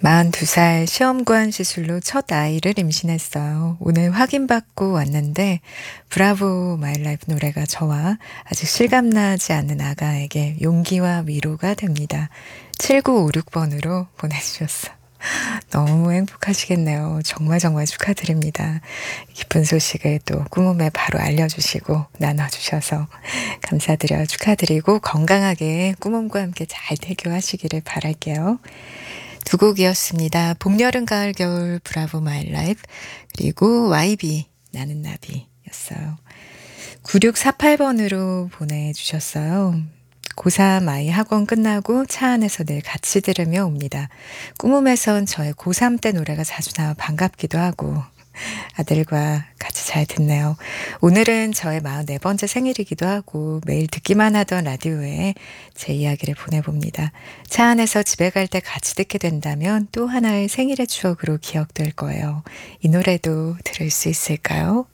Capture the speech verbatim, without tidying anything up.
마흔두 살 시험관 시술로 첫 아이를 임신했어요. 오늘 확인받고 왔는데 브라보 마이 라이프 노래가 저와 아직 실감나지 않는 아가에게 용기와 위로가 됩니다. 칠구오육 번으로 보내주셨어. 너무 행복하시겠네요. 정말 정말 축하드립니다. 기쁜 소식을 또 꾸mom에 바로 알려주시고 나눠주셔서 감사드려요. 축하드리고 건강하게 꾸mom과 함께 잘 태교하시기를 바랄게요. 두 곡이었습니다. 봄, 여름, 가을, 겨울, 브라보 마이 라이프, 그리고 와이비 나는 나비였어요. 구육사팔 번으로 보내주셨어요. 고삼 아이 학원 끝나고 차 안에서 늘 같이 들으며 옵니다. 꾸mom에선 저의 고삼 때 노래가 자주 나와 반갑기도 하고 아들과 같이 잘 듣네요. 오늘은 저의 마흔네 번째 생일이기도 하고 매일 듣기만 하던 라디오에 제 이야기를 보내봅니다. 차 안에서 집에 갈 때 같이 듣게 된다면 또 하나의 생일의 추억으로 기억될 거예요. 이 노래도 들을 수 있을까요?